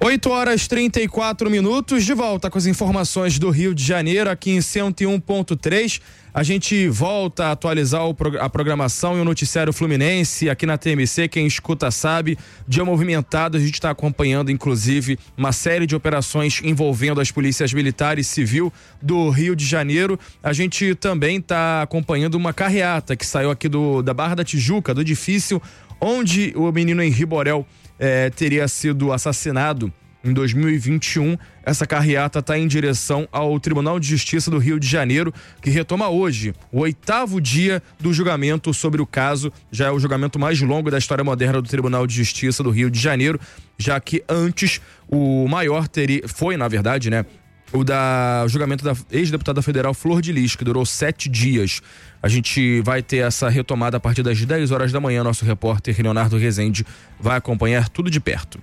8h34, de volta com as informações do Rio de Janeiro, aqui em 101.3. A gente volta a atualizar a programação e o noticiário fluminense aqui na TMC. Quem escuta sabe, dia movimentado. A gente está acompanhando, inclusive, uma série de operações envolvendo as polícias militar e civil do Rio de Janeiro. A gente também está acompanhando uma carreata que saiu aqui da Barra da Tijuca, do edifício onde o menino Henri Borel teria sido assassinado em 2021. Essa carreata está em direção ao Tribunal de Justiça do Rio de Janeiro, que retoma hoje o 8º dia do julgamento sobre o caso. Já é o julgamento mais longo da história moderna do Tribunal de Justiça do Rio de Janeiro, já que antes o maior foi, na verdade, o julgamento da ex-deputada federal Flor de Lis, que durou 7 dias. A gente vai ter essa retomada a partir das 10 horas da manhã. Nosso repórter Leonardo Rezende vai acompanhar tudo de perto.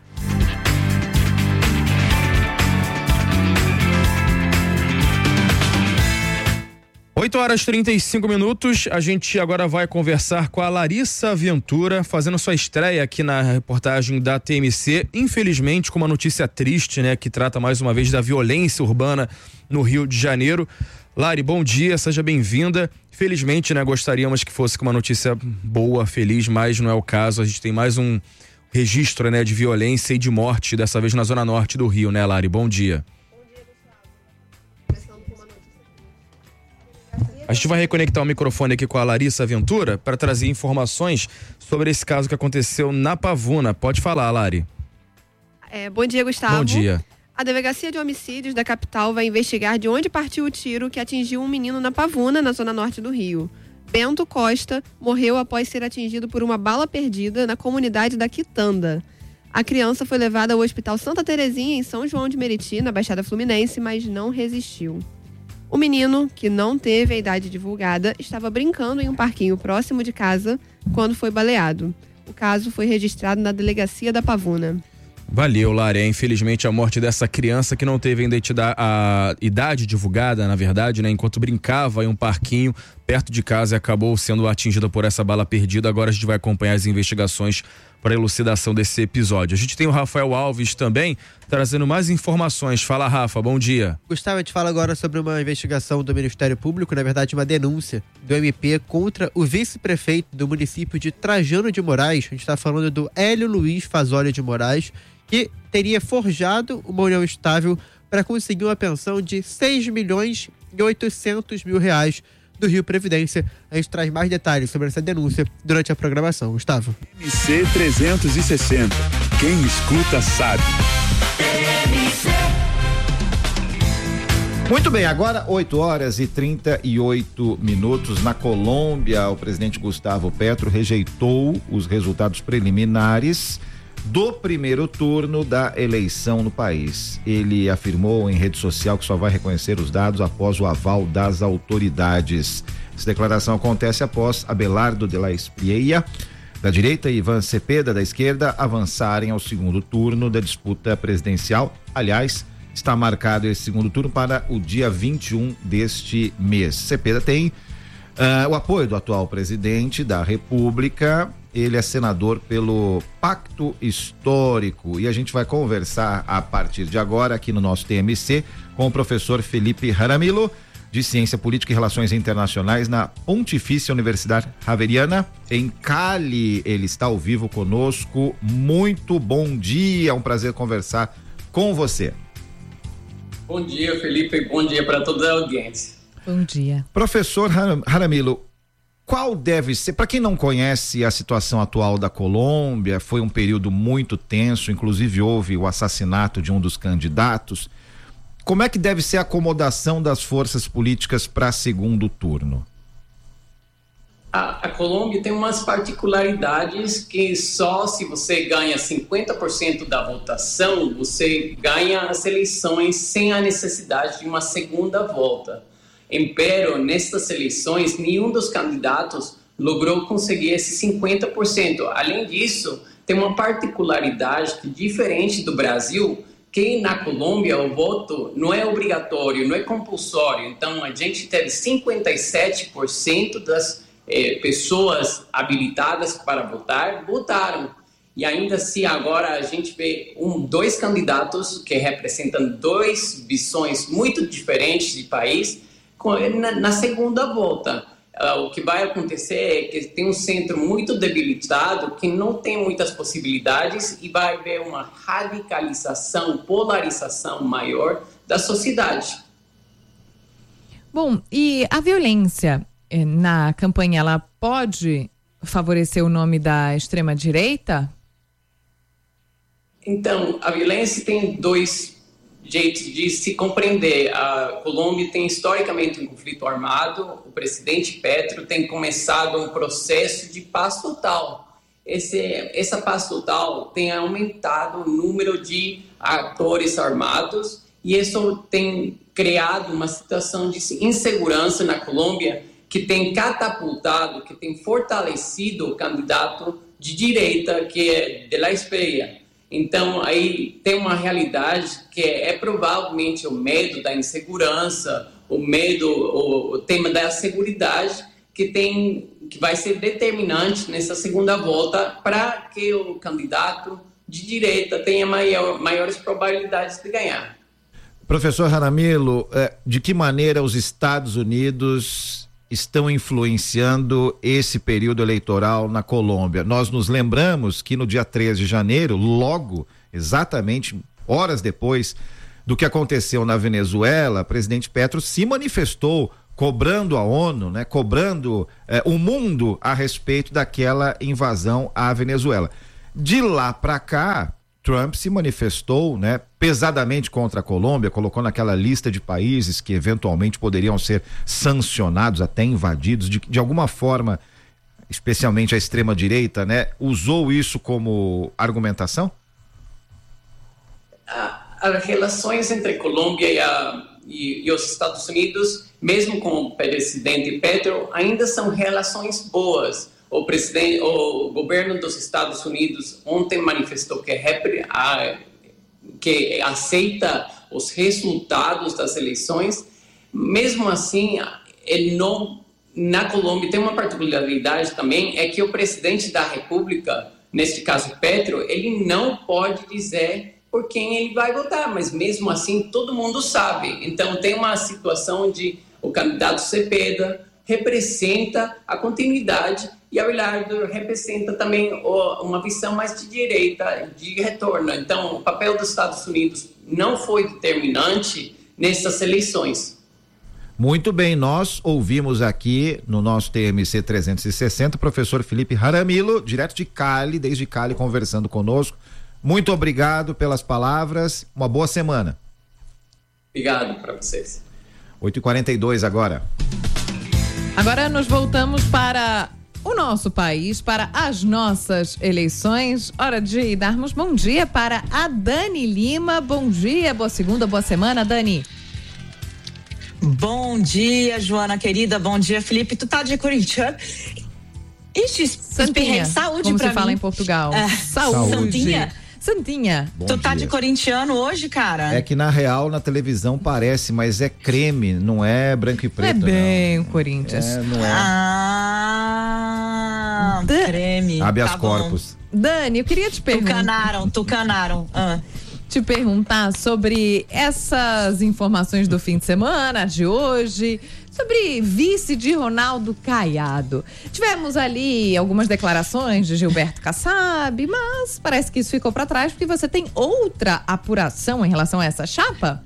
8h35, a gente agora vai conversar com a Larissa Ventura, fazendo sua estreia aqui na reportagem da TMC, infelizmente com uma notícia triste, que trata mais uma vez da violência urbana no Rio de Janeiro. Lari, bom dia, seja bem-vinda. Felizmente, gostaríamos que fosse com uma notícia boa, feliz, mas não é o caso. A gente tem mais um registro, de violência e de morte, dessa vez na zona norte do Rio, Lari? Bom dia. A gente vai reconectar o microfone aqui com a Larissa Ventura para trazer informações sobre esse caso que aconteceu na Pavuna. Pode falar, Lari. Bom dia, Gustavo. Bom dia. A Delegacia de Homicídios da capital vai investigar de onde partiu o tiro que atingiu um menino na Pavuna, na zona norte do Rio. Bento Costa morreu após ser atingido por uma bala perdida na comunidade da Quitanda. A criança foi levada ao Hospital Santa Terezinha, em São João de Meriti, na Baixada Fluminense, mas não resistiu. O menino, que não teve a idade divulgada, estava brincando em um parquinho próximo de casa quando foi baleado. O caso foi registrado na Delegacia da Pavuna. Valeu, Lari. Infelizmente, a morte dessa criança que não teve a idade divulgada, na verdade, enquanto brincava em um parquinho perto de casa e acabou sendo atingida por essa bala perdida. Agora a gente vai acompanhar as investigações para a elucidação desse episódio. A gente tem o Rafael Alves também trazendo mais informações. Fala, Rafa, bom dia. Gustavo, a gente fala agora sobre uma investigação do Ministério Público, na verdade uma denúncia do MP contra o vice-prefeito do município de Trajano de Moraes. A gente está falando do Hélio Luiz Fazoli de Moraes, que teria forjado uma união estável para conseguir uma pensão de R$6.800.000 do Rio Previdência. A gente traz mais detalhes sobre essa denúncia durante a programação. Gustavo. MC 360. Quem escuta sabe. Muito bem, agora 8h38. Na Colômbia, o presidente Gustavo Petro rejeitou os resultados preliminares do primeiro turno da eleição no país. Ele afirmou em rede social que só vai reconhecer os dados após o aval das autoridades. Essa declaração acontece após Abelardo de la Espriella, da direita, e Ivan Cepeda, da esquerda, avançarem ao segundo turno da disputa presidencial. Aliás, está marcado esse segundo turno para o dia 21 deste mês. Cepeda tem o apoio do atual presidente da República. Ele é senador pelo Pacto Histórico, e a gente vai conversar a partir de agora aqui no nosso TMC com o professor Felipe Jaramillo, de Ciência Política e Relações Internacionais na Pontifícia Universidade Javeriana, em Cali. Ele está ao vivo conosco. Muito bom dia, é um prazer conversar com você. Bom dia, Felipe, bom dia para toda a audiência. Bom dia. Professor Jaramillo, qual deve ser, para quem não conhece a situação atual da Colômbia, foi um período muito tenso, inclusive houve o assassinato de um dos candidatos. Como é que deve ser a acomodação das forças políticas para segundo turno? A Colômbia tem umas particularidades que só se você ganha 50% da votação, você ganha as eleições sem a necessidade de uma segunda volta. Empero, nestas eleições, nenhum dos candidatos logrou conseguir esse 50%. Além disso, tem uma particularidade que, diferente do Brasil, que na Colômbia o voto não é obrigatório, não é compulsório. Então, a gente teve 57% das pessoas habilitadas para votar, votaram. E ainda assim, agora a gente vê dois candidatos que representam duas visões muito diferentes de país na segunda volta. O que vai acontecer é que tem um centro muito debilitado, que não tem muitas possibilidades, e vai haver uma radicalização, polarização maior da sociedade. Bom, e a violência na campanha, ela pode favorecer o nome da extrema-direita? Então, a violência tem dois jeitos de se compreender. A Colômbia tem historicamente um conflito armado. O presidente Petro tem começado um processo de paz total. Essa paz total tem aumentado o número de atores armados e isso tem criado uma situação de insegurança na Colômbia que tem catapultado, que tem fortalecido o candidato de direita, que é de la Espriella. Então, aí tem uma realidade que é provavelmente o medo da insegurança, o tema da seguridade, que vai ser determinante nessa segunda volta para que o candidato de direita tenha maiores probabilidades de ganhar. Professor Jaramillo, de que maneira os Estados Unidos estão influenciando esse período eleitoral na Colômbia? Nós nos lembramos que no dia 13 de janeiro, logo, exatamente horas depois do que aconteceu na Venezuela, o presidente Petro se manifestou cobrando a ONU, né, cobrando o mundo a respeito daquela invasão à Venezuela. De lá para cá, Trump se manifestou, né, pesadamente contra a Colômbia, colocou naquela lista de países que eventualmente poderiam ser sancionados, até invadidos, de alguma forma, especialmente a extrema-direita, né, usou isso como argumentação? As relações entre a Colômbia e os Estados Unidos, mesmo com o presidente Petro, ainda são relações boas. O governo dos Estados Unidos ontem manifestou que aceita os resultados das eleições. Mesmo assim, na Colômbia tem uma particularidade também, é que o presidente da República, neste caso Petro, ele não pode dizer por quem ele vai votar, mas mesmo assim todo mundo sabe. Então tem uma situação de o candidato Cepeda representa a continuidade e Abelardo representa também uma visão mais de direita, de retorno. Então, o papel dos Estados Unidos não foi determinante nessas eleições. Muito bem, nós ouvimos aqui no nosso TMC 360 o professor Felipe Jaramillo, direto de Cali, desde Cali, conversando conosco. Muito obrigado pelas palavras, uma boa semana. Obrigado para vocês. 8h42 agora. Agora nos voltamos para o nosso país, para as nossas eleições. Hora de darmos bom dia para a Dani Lima. Bom dia, boa segunda, boa semana, Dani. Bom dia, Joana querida. Bom dia, Felipe. Tu tá de corintiano? Ixi, Santinha, saúde como pra se fala mim. em Portugal. Saúde. Santinha. Bom tu tá dia. de corintiano hoje, cara? É que na real, na televisão parece, mas é creme, não é branco e preto. É bem o Corinthians. Não é. Creme. Habeas tá corpus. Dani, eu queria te perguntar. Tucanaram. Te perguntar sobre essas informações do fim de semana, de hoje, sobre vice de Ronaldo Caiado. Tivemos ali algumas declarações de Gilberto Kassab, mas parece que isso ficou para trás porque você tem outra apuração em relação a essa chapa?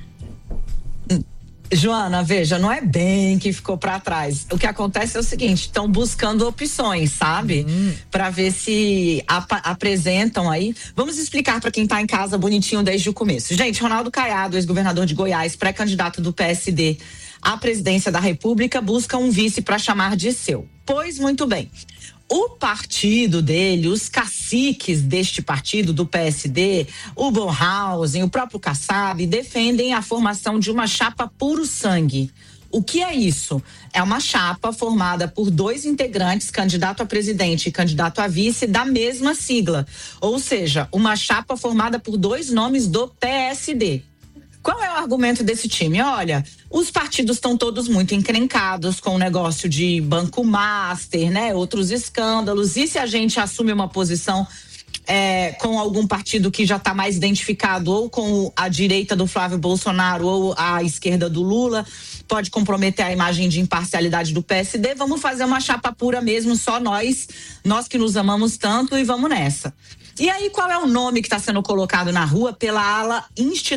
Joana, veja, não é bem que ficou para trás. O que acontece é o seguinte, estão buscando opções, sabe? Para ver se apresentam aí. Vamos explicar para quem tá em casa bonitinho desde o começo. Gente, Ronaldo Caiado, ex-governador de Goiás, pré-candidato do PSD à presidência da República, busca um vice para chamar de seu. Pois muito bem. O partido dele, os caciques deste partido, do PSD, o Bornhausen, o próprio Kassab, defendem a formação de uma chapa puro sangue. O que é isso? É uma chapa formada por dois integrantes, candidato a presidente e candidato a vice, da mesma sigla. Ou seja, uma chapa formada por dois nomes do PSD. Qual é o argumento desse time? Olha, os partidos estão todos muito encrencados com o negócio de banco master, né? Outros escândalos. E se a gente assume uma posição com algum partido que já está mais identificado, ou com a direita do Flávio Bolsonaro ou a esquerda do Lula, pode comprometer a imagem de imparcialidade do PSD. Vamos fazer uma chapa pura mesmo, só nós que nos amamos tanto, e vamos nessa. E aí, qual é o nome que está sendo colocado na rua pela ala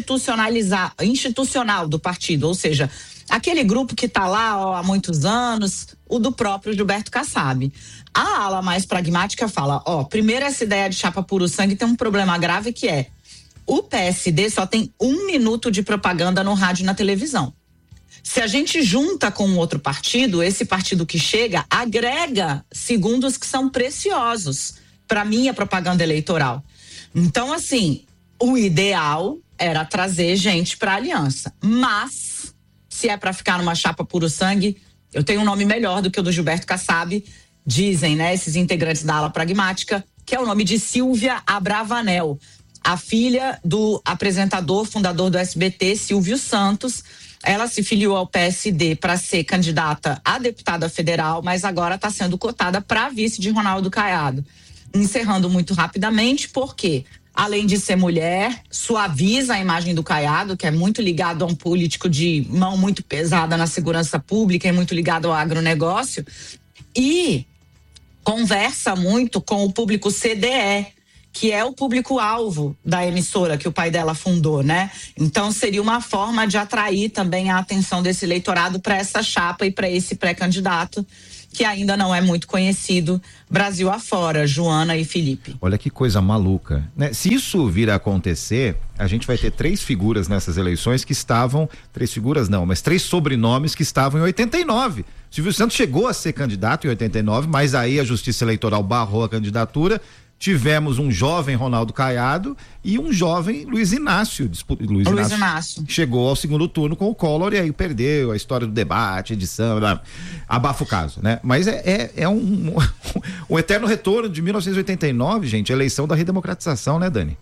institucional do partido? Ou seja, aquele grupo que está lá há muitos anos, o do próprio Gilberto Kassab. A ala mais pragmática fala, primeiro, essa ideia de chapa puro sangue tem um problema grave, que é: o PSD só tem 1 minuto de propaganda no rádio e na televisão. Se a gente junta com um outro partido, esse partido que chega agrega segundos que são preciosos para minha propaganda eleitoral. Então, assim, o ideal era trazer gente para a aliança. Mas, se é para ficar numa chapa puro sangue, eu tenho um nome melhor do que o do Gilberto Kassab, dizem, né, esses integrantes da ala pragmática, que é o nome de Silvia Abravanel, a filha do apresentador, fundador do SBT, Silvio Santos. Ela se filiou ao PSD para ser candidata a deputada federal, mas agora está sendo cotada para vice de Ronaldo Caiado. Encerrando muito rapidamente, porque, além de ser mulher, suaviza a imagem do Caiado, que é muito ligado a um político de mão muito pesada na segurança pública e muito ligado ao agronegócio, e conversa muito com o público CDE, que é o público-alvo da emissora que o pai dela fundou, né? Então seria uma forma de atrair também a atenção desse eleitorado para essa chapa e para esse pré-candidato, que ainda não é muito conhecido Brasil afora, Joana e Felipe. Olha que coisa maluca, né? Se isso vir a acontecer, a gente vai ter 3 figuras nessas eleições que estavam, 3 figuras não, mas 3 sobrenomes que estavam em 89. Silvio Santos chegou a ser candidato em 89, mas aí a Justiça Eleitoral barrou a candidatura. Tivemos um jovem Ronaldo Caiado e um jovem Luiz Inácio. Luiz Inácio chegou ao segundo turno com o Collor e aí perdeu a história do debate, edição, abafa o caso, né? Mas é um eterno retorno de 1989, gente, a eleição da redemocratização, né, Dani?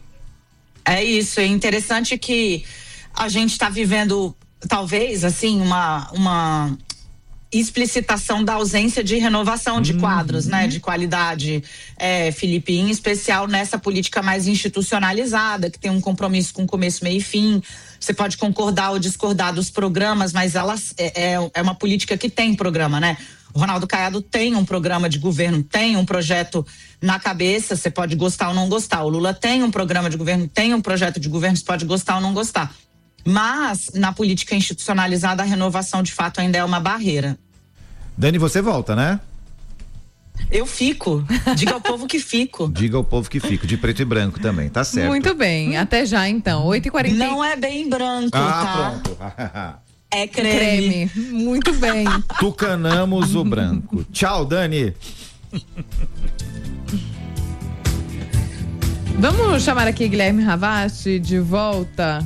É isso, é interessante que a gente está vivendo, talvez, assim, uma explicitação da ausência de renovação de quadros, né, de qualidade, Felipe, em especial nessa política mais institucionalizada, que tem um compromisso com começo, meio e fim. Você pode concordar ou discordar dos programas, mas é uma política que tem programa, né? O Ronaldo Caiado tem um programa de governo, tem um projeto na cabeça, você pode gostar ou não gostar. O Lula tem um programa de governo, tem um projeto de governo, você pode gostar ou não gostar. Mas, na política institucionalizada, a renovação, de fato, ainda é uma barreira. Dani, você volta, né? Eu fico. Diga ao povo que fico. Diga ao povo que fico, de preto e branco também, tá certo. Muito bem, até já então, 8h40. Não é bem branco, tá? Pronto. É creme. Muito bem. Tucanamos o branco. Tchau, Dani. Vamos chamar aqui Guilherme Ravasti de volta.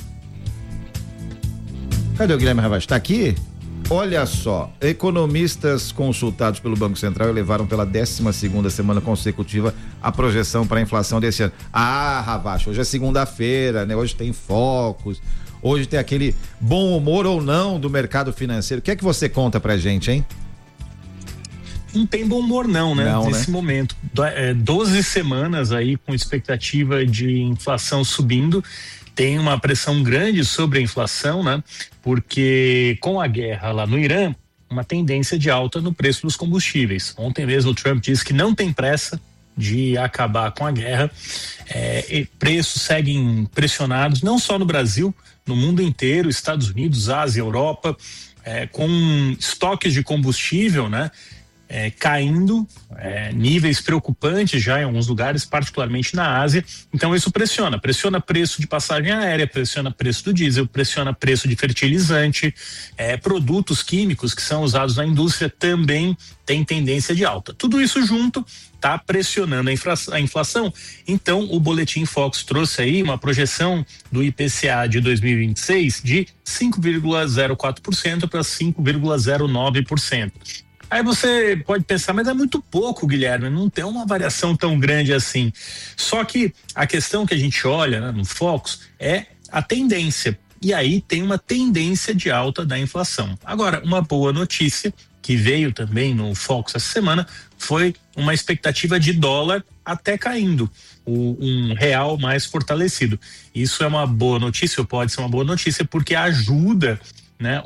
Cadê o Guilherme Ravasti? Tá aqui? Olha só, economistas consultados pelo Banco Central elevaram pela 12ª semana consecutiva a projeção para a inflação desse ano. Ravasti, hoje é segunda-feira, né? Hoje tem focos, hoje tem aquele bom humor ou não do mercado financeiro. O que é que você conta pra gente, hein? Não tem bom humor não, né? Nesse momento. 12 semanas aí com expectativa de inflação subindo. Tem uma pressão grande sobre a inflação, né? Porque com a guerra lá no Irã, uma tendência de alta no preço dos combustíveis. Ontem mesmo o Trump disse que não tem pressa de acabar com a guerra. E preços seguem pressionados, não só no Brasil, no mundo inteiro, Estados Unidos, Ásia, Europa, com estoques de combustível, né? Caindo, níveis preocupantes já em alguns lugares, particularmente na Ásia. Então isso pressiona preço de passagem aérea, pressiona preço do diesel, pressiona preço de fertilizante, produtos químicos que são usados na indústria também tem tendência de alta. Tudo isso junto está pressionando a inflação. Então o Boletim Focus trouxe aí uma projeção do IPCA de 2026 de 5,04% para 5,09%. Aí você pode pensar, mas é muito pouco, Guilherme, não tem uma variação tão grande assim. Só que a questão que a gente olha, né, no Focus é a tendência. E aí tem uma tendência de alta da inflação. Agora, uma boa notícia que veio também no Focus essa semana foi uma expectativa de dólar até caindo, um real mais fortalecido. Isso é uma boa notícia, ou pode ser uma boa notícia, porque ajuda, né,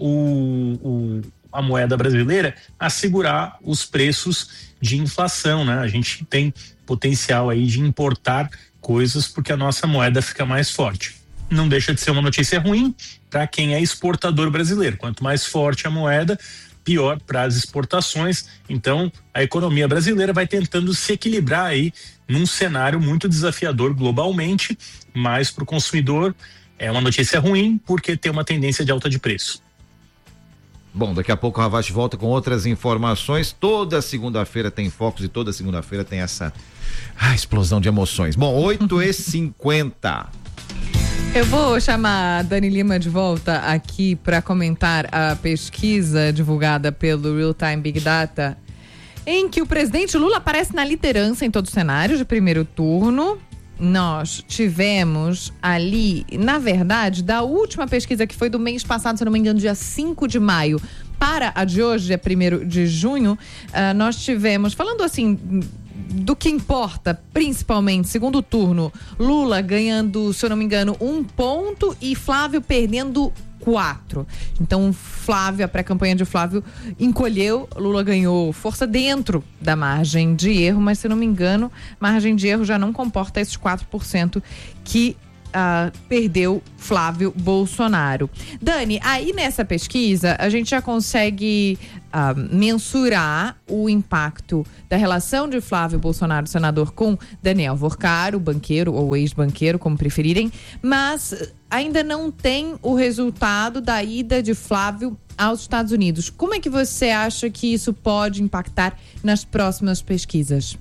a moeda brasileira a segurar os preços de inflação, né? A gente tem potencial aí de importar coisas porque a nossa moeda fica mais forte. Não deixa de ser uma notícia ruim para quem é exportador brasileiro. Quanto mais forte a moeda, pior para as exportações. Então, a economia brasileira vai tentando se equilibrar aí num cenário muito desafiador globalmente, mas para o consumidor é uma notícia ruim porque tem uma tendência de alta de preço. Bom, daqui a pouco o Ravache volta com outras informações. Toda segunda-feira tem Focus e toda segunda-feira tem essa explosão de emoções. Bom, 8h50. Eu vou chamar a Dani Lima de volta aqui para comentar a pesquisa divulgada pelo Real Time Big Data, em que o presidente Lula aparece na liderança em todo o cenário de primeiro turno. Nós tivemos ali, na verdade, da última pesquisa que foi do mês passado, se não me engano, dia 5 de maio, para a de hoje, dia 1º de junho, nós tivemos, falando assim do que importa, principalmente segundo turno, Lula ganhando, se eu não me engano, 1 ponto e Flávio perdendo 4. Então, Flávio, a pré-campanha de Flávio encolheu, Lula ganhou força dentro da margem de erro, mas se não me engano, margem de erro já não comporta esses 4% que perdeu Flávio Bolsonaro. Dani, aí nessa pesquisa a gente já consegue mensurar o impacto da relação de Flávio Bolsonaro, senador, com Daniel Vorcaro, banqueiro ou ex-banqueiro, como preferirem, mas ainda não tem o resultado da ida de Flávio aos Estados Unidos. Como é que você acha que isso pode impactar nas próximas pesquisas?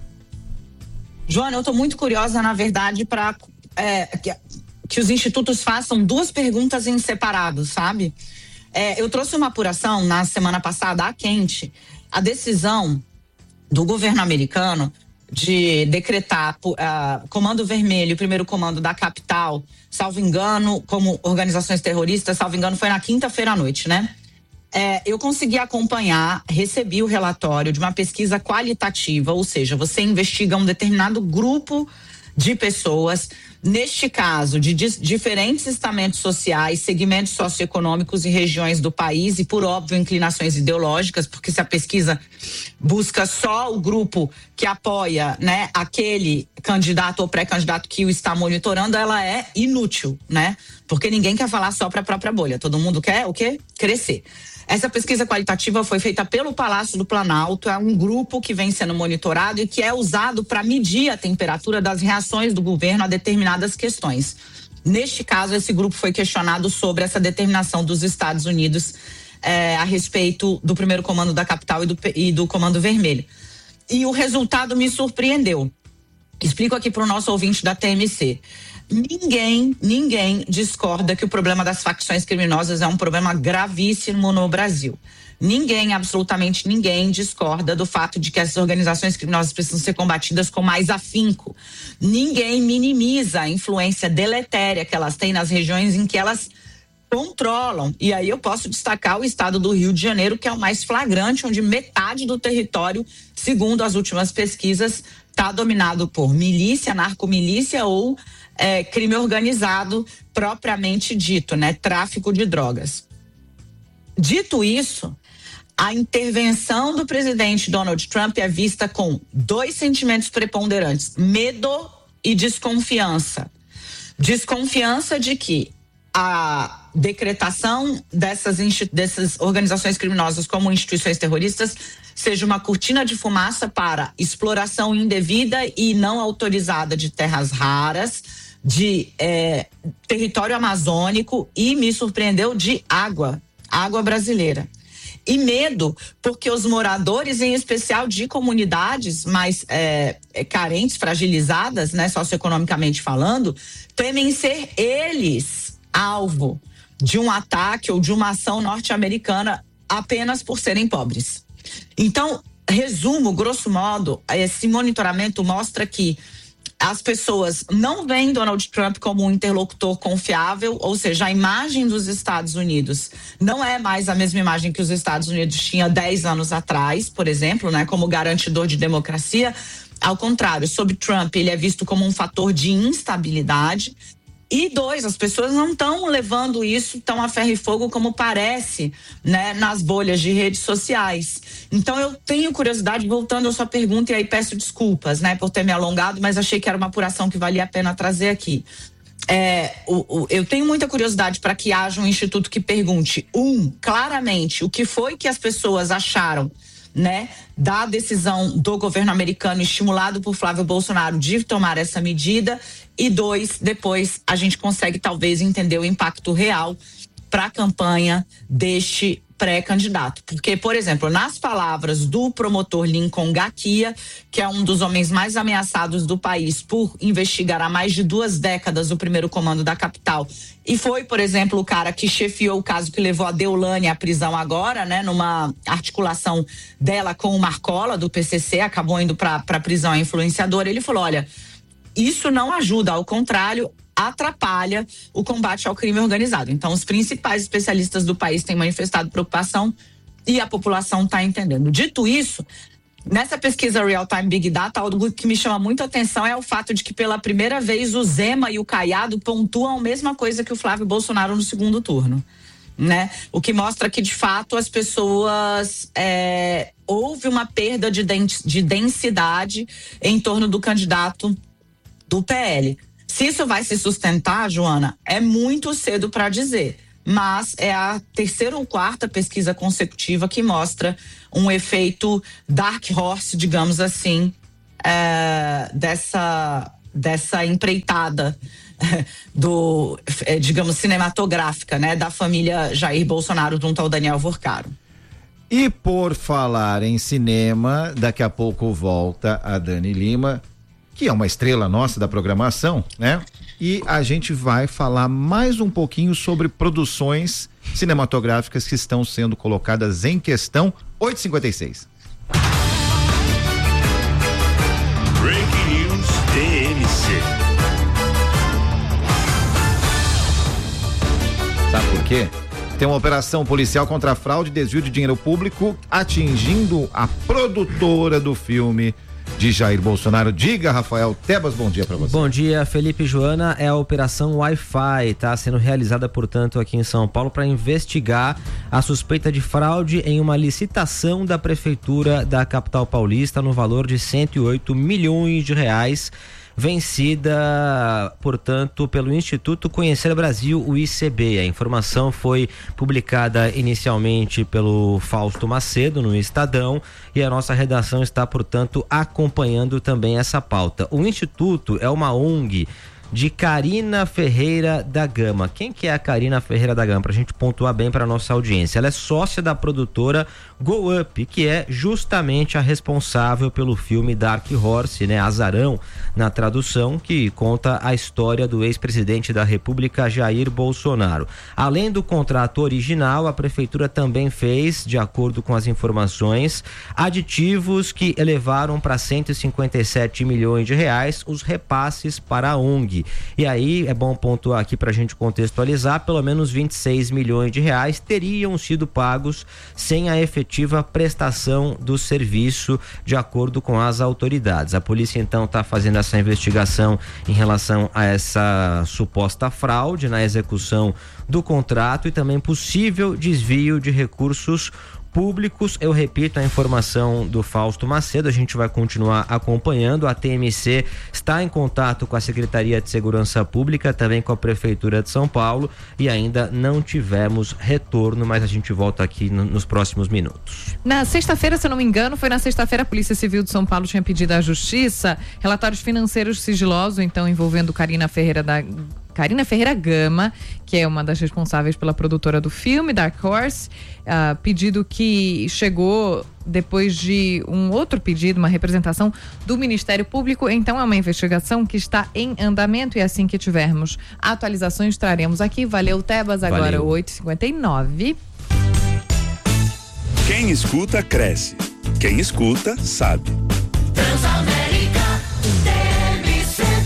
Joana, eu estou muito curiosa, na verdade, para que os institutos façam 2 perguntas em separado, sabe? Eu trouxe uma apuração na semana passada, à quente, a decisão do governo americano de decretar Comando Vermelho, o primeiro comando da capital, salvo engano, como organizações terroristas, salvo engano, foi na quinta-feira à noite, né? Eu consegui acompanhar, recebi o relatório de uma pesquisa qualitativa, ou seja, você investiga um determinado grupo de pessoas, neste caso, de diferentes estamentos sociais, segmentos socioeconômicos e regiões do país e, por óbvio, inclinações ideológicas, porque se a pesquisa busca só o grupo que apoia, né, aquele candidato ou pré-candidato que o está monitorando, ela é inútil, né? Porque ninguém quer falar só para a própria bolha, todo mundo quer o quê? Crescer. Essa pesquisa qualitativa foi feita pelo Palácio do Planalto, é um grupo que vem sendo monitorado e que é usado para medir a temperatura das reações do governo a determinadas questões. Neste caso, esse grupo foi questionado sobre essa determinação dos Estados Unidos a respeito do primeiro comando da capital e do Comando Vermelho. E o resultado me surpreendeu. Explico aqui para o nosso ouvinte da TMC. Ninguém discorda que o problema das facções criminosas é um problema gravíssimo no Brasil. Absolutamente ninguém discorda do fato de que essas organizações criminosas precisam ser combatidas com mais afinco. Ninguém minimiza a influência deletéria que elas têm nas regiões em que elas controlam. E aí eu posso destacar o estado do Rio de Janeiro, que é o mais flagrante, onde metade do território, segundo as últimas pesquisas, está dominado por milícia, narcomilícia ou crime organizado propriamente dito, né? Tráfico de drogas. Dito isso, a intervenção do presidente Donald Trump é vista com 2 sentimentos preponderantes: medo e desconfiança. Desconfiança de que a decretação dessas organizações criminosas como instituições terroristas seja uma cortina de fumaça para exploração indevida e não autorizada de terras raras, de território amazônico e, me surpreendeu, de água brasileira. E medo porque os moradores, em especial de comunidades mais carentes, fragilizadas, né, socioeconomicamente falando, temem ser eles alvo de um ataque ou de uma ação norte-americana apenas por serem pobres. Então, resumo, grosso modo, esse monitoramento mostra que as pessoas não veem Donald Trump como um interlocutor confiável, ou seja, a imagem dos Estados Unidos não é mais a mesma imagem que os Estados Unidos tinha 10 anos atrás, por exemplo, né, como garantidor de democracia. Ao contrário, sob Trump, ele é visto como um fator de instabilidade. E 2, as pessoas não estão levando isso tão a ferro e fogo como parece, né, nas bolhas de redes sociais. Então eu tenho curiosidade, voltando à sua pergunta, e aí peço desculpas, né, por ter me alongado, mas achei que era uma apuração que valia a pena trazer aqui. Eu tenho muita curiosidade para que haja um instituto que pergunte, claramente, o que foi que as pessoas acharam, né, da decisão do governo americano estimulado por Flávio Bolsonaro de tomar essa medida, e 2, depois a gente consegue talvez entender o impacto real para a campanha deste pré-candidato. Porque, por exemplo, nas palavras do promotor Lincoln Gaquia, que é um dos homens mais ameaçados do país por investigar há mais de 2 décadas o primeiro comando da capital, e foi, por exemplo, o cara que chefiou o caso que levou a Deolane à prisão agora, né, numa articulação dela com o Marcola, do PCC, acabou indo para a prisão a influenciadora. Ele falou, olha, isso não ajuda, ao contrário, atrapalha o combate ao crime organizado. Então, os principais especialistas do país têm manifestado preocupação e a população está entendendo. Dito isso, nessa pesquisa Real Time Big Data, algo que me chama muito a atenção é o fato de que pela primeira vez o Zema e o Caiado pontuam a mesma coisa que o Flávio Bolsonaro no segundo turno, né? O que mostra que, de fato, as pessoas... houve uma perda de densidade em torno do candidato do PL. Se isso vai se sustentar, Joana, é muito cedo para dizer, mas é a 3ª ou 4ª pesquisa consecutiva que mostra um efeito dark horse, digamos assim, dessa empreitada digamos, cinematográfica, né, da família Jair Bolsonaro junto ao Daniel Vorcaro. E por falar em cinema, daqui a pouco volta a Dani Lima, que é uma estrela nossa da programação, né? E a gente vai falar mais um pouquinho sobre produções cinematográficas que estão sendo colocadas em questão. 8h56. Breaking News TMC. Sabe por quê? Tem uma operação policial contra a fraude e desvio de dinheiro público atingindo a produtora do filme de Jair Bolsonaro. Diga, Rafael Tebas, bom dia para você. Bom dia, Felipe e Joana. É a operação Wi-Fi, tá sendo realizada, portanto, aqui em São Paulo para investigar a suspeita de fraude em uma licitação da prefeitura da capital paulista no valor de 108 milhões de reais, vencida, portanto, pelo Instituto Conhecer Brasil, o ICB. A informação foi publicada inicialmente pelo Fausto Macedo no Estadão e a nossa redação está, portanto, acompanhando também essa pauta. O Instituto é uma ONG de Carina Ferreira da Gama. Quem que é a Carina Ferreira da Gama? Pra gente pontuar bem para nossa audiência. Ela é sócia da produtora Go Up, que é justamente a responsável pelo filme Dark Horse, né? Azarão, na tradução, que conta a história do ex-presidente da República, Jair Bolsonaro. Além do contrato original, a prefeitura também fez, de acordo com as informações, aditivos que elevaram para 157 milhões de reais os repasses para a ONG. E aí é bom pontuar aqui para a gente contextualizar, pelo menos 26 milhões de reais teriam sido pagos sem a efetiva prestação do serviço, de acordo com as autoridades. A polícia então está fazendo essa investigação em relação a essa suposta fraude na execução do contrato e também possível desvio de recursos públicos. Eu repito a informação do Fausto Macedo, a gente vai continuar acompanhando. A TMC está em contato com a Secretaria de Segurança Pública, também com a Prefeitura de São Paulo, e ainda não tivemos retorno, mas a gente volta aqui nos próximos minutos. Na sexta-feira, se eu não me engano, foi na sexta-feira, a Polícia Civil de São Paulo tinha pedido à Justiça relatórios financeiros sigilosos, então envolvendo Carina Ferreira Gama, que é uma das responsáveis pela produtora do filme Dark Horse, pedido que chegou depois de um outro pedido, uma representação do Ministério Público. Então é uma investigação que está em andamento e assim que tivermos atualizações traremos aqui. Valeu, Tebas. Agora 8h59. Quem escuta, cresce. Quem escuta, sabe. Transamérica, TMC.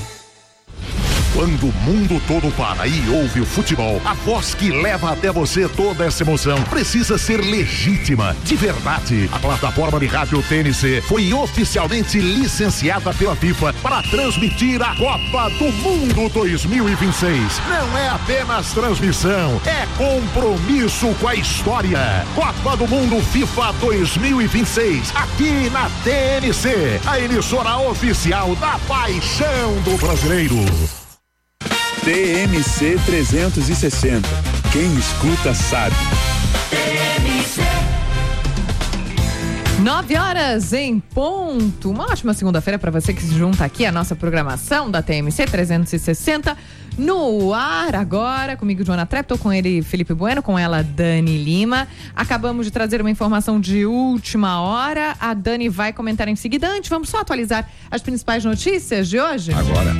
Quando o mundo todo para e ouve o futebol, a voz que leva até você toda essa emoção precisa ser legítima, de verdade. A plataforma de rádio TNC foi oficialmente licenciada pela FIFA para transmitir a Copa do Mundo 2026. Não é apenas transmissão, é compromisso com a história. Copa do Mundo FIFA 2026, aqui na TNC, a emissora oficial da paixão do brasileiro. TMC 360. Quem escuta sabe. 9h em ponto. Uma ótima segunda-feira para você que se junta aqui à nossa programação da TMC 360 no ar agora. Comigo, Joana Trepton, com ele, Felipe Bueno, com ela, Dani Lima. Acabamos de trazer uma informação de última hora. A Dani vai comentar em seguida. Antes, vamos só atualizar as principais notícias de hoje? Agora.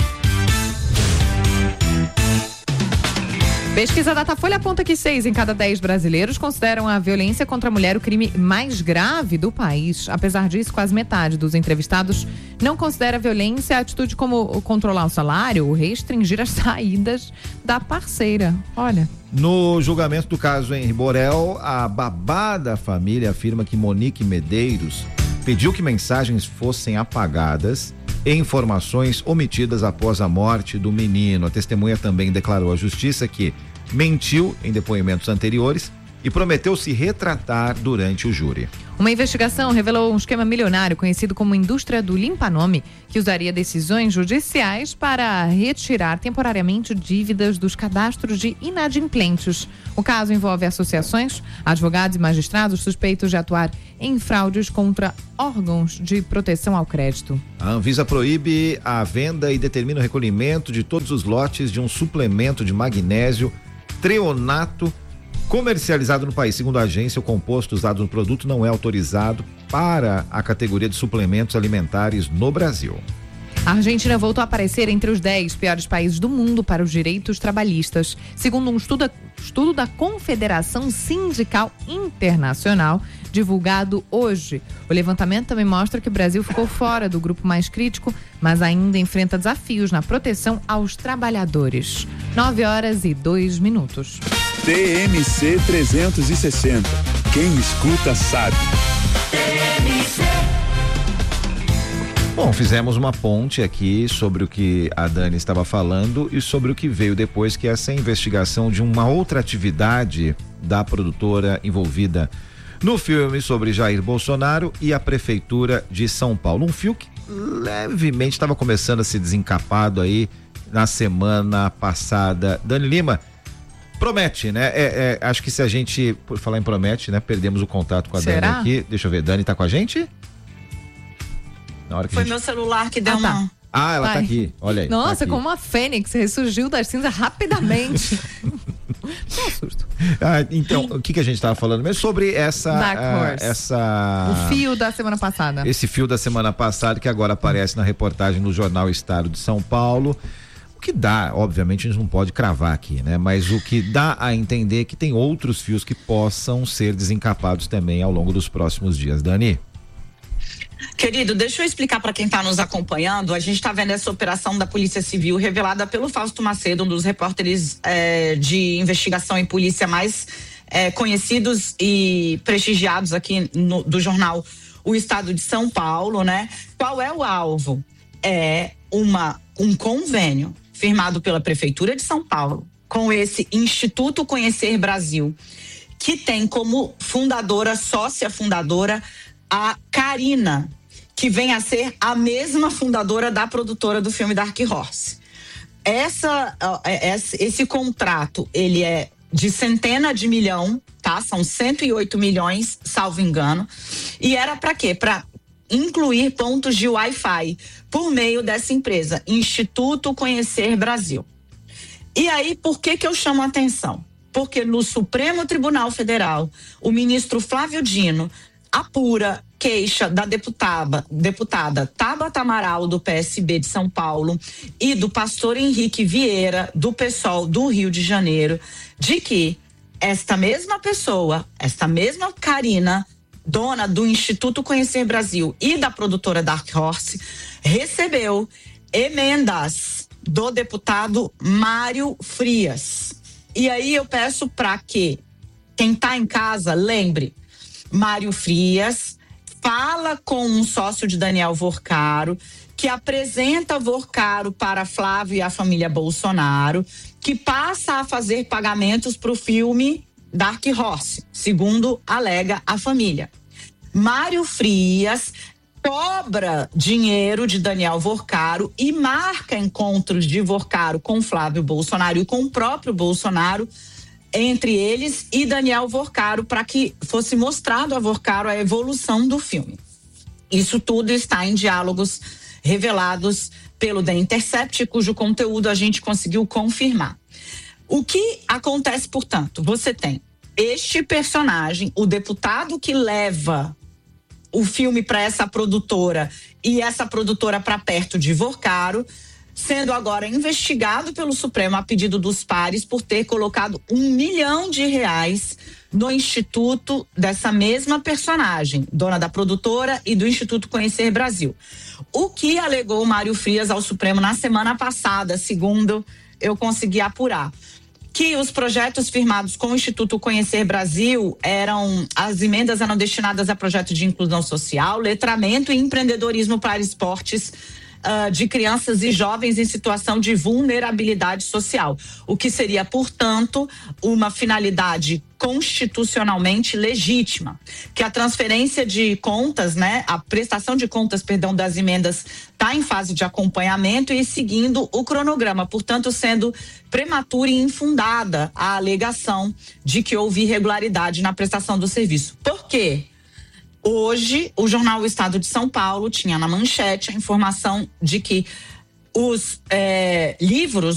Pesquisa Datafolha aponta que 6 em cada 10 brasileiros consideram a violência contra a mulher o crime mais grave do país. Apesar disso, quase metade dos entrevistados não considera a violência a atitude como controlar o salário ou restringir as saídas da parceira. Olha. No julgamento do caso Henri Borel, a babá da família afirma que Monique Medeiros pediu que mensagens fossem apagadas e informações omitidas após a morte do menino. A testemunha também declarou à justiça que mentiu em depoimentos anteriores e prometeu se retratar durante o júri. Uma investigação revelou um esquema milionário conhecido como indústria do limpa-nome, que usaria decisões judiciais para retirar temporariamente dívidas dos cadastros de inadimplentes. O caso envolve associações, advogados e magistrados suspeitos de atuar em fraudes contra órgãos de proteção ao crédito. A Anvisa proíbe a venda e determina o recolhimento de todos os lotes de um suplemento de magnésio treonato comercializado no país. Segundo a agência, o composto usado no produto não é autorizado para a categoria de suplementos alimentares no Brasil. A Argentina voltou a aparecer entre os 10 piores países do mundo para os direitos trabalhistas, segundo um estudo da Confederação Sindical Internacional, divulgado hoje. O levantamento também mostra que o Brasil ficou fora do grupo mais crítico, mas ainda enfrenta desafios na proteção aos trabalhadores. 9h02. TMC 360. Quem escuta sabe. Bom, fizemos uma ponte aqui sobre o que a Dani estava falando e sobre o que veio depois, que é essa investigação de uma outra atividade da produtora envolvida no filme sobre Jair Bolsonaro e a Prefeitura de São Paulo. Um fio que levemente estava começando a ser desencapado aí na semana passada. Dani Lima, promete, né? Acho que se a gente, por falar em promete, né? Perdemos o contato com a Dani aqui. Deixa eu ver, Dani tá com a gente? Na hora que Foi meu celular que deu uma... Ah, ela tá aqui, olha aí. Nossa, tá como uma fênix, ressurgiu das cinzas rapidamente. Só um susto. Então, o que a gente tava falando mesmo? Sobre essa... O fio da semana passada. Esse fio da semana passada que agora aparece na reportagem no jornal Estado de São Paulo. O que dá, obviamente a gente não pode cravar aqui, né? Mas o que dá a entender é que tem outros fios que possam ser desencapados também ao longo dos próximos dias. Dani? Querido, deixa eu explicar para quem está nos acompanhando. A gente está vendo essa operação da Polícia Civil revelada pelo Fausto Macedo, um dos repórteres de investigação e polícia mais conhecidos e prestigiados aqui do jornal O Estado de São Paulo, né? Qual é o alvo? É um convênio firmado pela Prefeitura de São Paulo com esse Instituto Conhecer Brasil, que tem como sócia fundadora, a Karina, que vem a ser a mesma fundadora da produtora do filme Dark Horse. Esse contrato, ele é de centena de milhão, tá? São 108 milhões, salvo engano. E era para quê? Para incluir pontos de Wi-Fi por meio dessa empresa, Instituto Conhecer Brasil. E aí, por que eu chamo a atenção? Porque no Supremo Tribunal Federal, o ministro Flávio Dino apura queixa da deputada Tabata Amaral, do PSB de São Paulo, e do pastor Henrique Vieira, do PSOL do Rio de Janeiro, de que esta mesma pessoa, esta mesma Karina, dona do Instituto Conhecer Brasil e da produtora Dark Horse, recebeu emendas do deputado Mário Frias. E aí eu peço para que quem está em casa lembre, Mário Frias fala com um sócio de Daniel Vorcaro, que apresenta Vorcaro para Flávio e a família Bolsonaro, que passa a fazer pagamentos para o filme Dark Horse, segundo alega a família. Mário Frias cobra dinheiro de Daniel Vorcaro e marca encontros de Vorcaro com Flávio Bolsonaro e com o próprio Bolsonaro, entre eles e Daniel Vorcaro, para que fosse mostrado a Vorcaro a evolução do filme. Isso tudo está em diálogos revelados pelo The Intercept, cujo conteúdo a gente conseguiu confirmar. O que acontece, portanto? Você tem este personagem, o deputado que leva o filme para essa produtora e essa produtora para perto de Vorcaro, sendo agora investigado pelo Supremo a pedido dos pares por ter colocado R$1 milhão no instituto dessa mesma personagem, dona da produtora e do Instituto Conhecer Brasil. O que alegou Mário Frias ao Supremo na semana passada, segundo eu consegui apurar, que os projetos firmados com o Instituto Conhecer Brasil as emendas eram destinadas a projetos de inclusão social, letramento e empreendedorismo para esportes de crianças e jovens em situação de vulnerabilidade social, o que seria, portanto, uma finalidade constitucionalmente legítima, que a transferência de contas, a prestação de contas, das emendas está em fase de acompanhamento e seguindo o cronograma, portanto, sendo prematura e infundada a alegação de que houve irregularidade na prestação do serviço. Por quê? Hoje, o jornal O Estado de São Paulo tinha na manchete a informação de que os livros